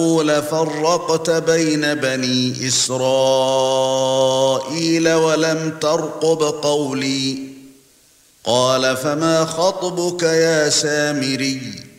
لفرقت بين بني إسرائيل ولم ترقب قولي قال فما خطبك يا سامري